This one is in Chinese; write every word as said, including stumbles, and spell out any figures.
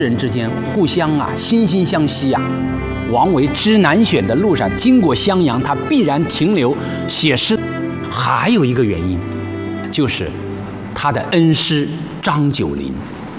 人之间互相啊惺惺相惜啊。王维知难选的路上经过襄阳，他必然停留写诗。还有一个原因，就是他的恩师张九龄。